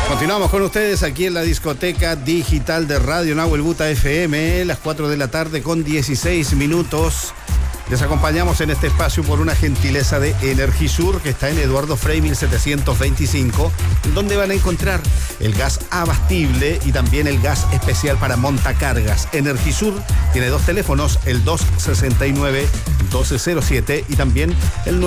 Continuamos con ustedes aquí en la discoteca digital de Radio Nahuel Buta FM, las 4 de la tarde con 16 minutos. Les acompañamos en este espacio por una gentileza de Energisur, que está en Eduardo Frei 1725, donde van a encontrar el gas abastible y también el gas especial para montacargas. Energisur tiene dos teléfonos, el 269-1207 y también el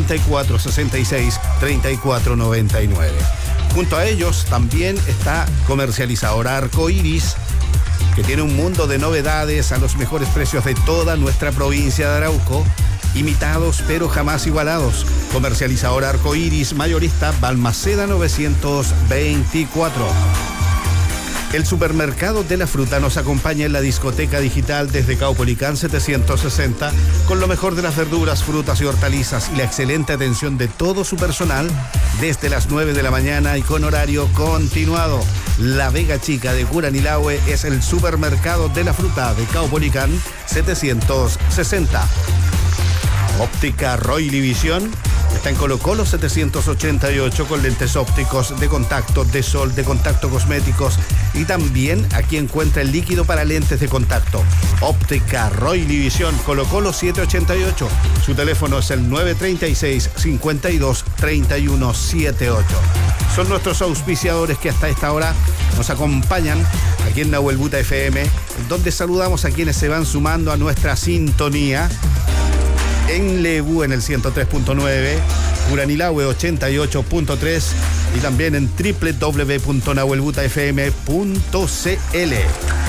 994-66-3499. Junto a ellos también está Comercializadora Arcoiris, que tiene un mundo de novedades a los mejores precios de toda nuestra provincia de Arauco, imitados pero jamás igualados. Comercializadora Arcoiris, mayorista Balmaceda 924. El supermercado de la fruta nos acompaña en la discoteca digital desde Caupolicán 760 con lo mejor de las verduras, frutas y hortalizas y la excelente atención de todo su personal desde las 9 de la mañana y con horario continuado. La Vega Chica de Curanilahue es el supermercado de la fruta de Caupolicán 760. Óptica Roily Visión está en Colo Colo 788 con lentes ópticos de contacto, de sol, de contacto cosméticos y también aquí encuentra el líquido para lentes de contacto. Óptica Roily Visión, Colo Colo 788. Su teléfono es el 936-52-3178. Son nuestros auspiciadores que hasta esta hora nos acompañan aquí en Nahuel Buta FM, donde saludamos a quienes se van sumando a nuestra sintonía. En Lebu en el 103.9, Curanilahue 88.3 y también en www.nahuelbutafm.cl.